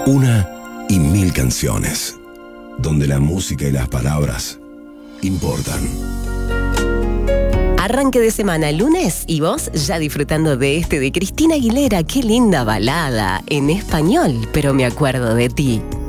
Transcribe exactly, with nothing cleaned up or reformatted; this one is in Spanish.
Una y mil canciones, donde la música y las palabras importan. Arranque de semana, lunes, y vos ya disfrutando de este de Cristina Aguilera. Qué linda balada, en español, pero me acuerdo de ti.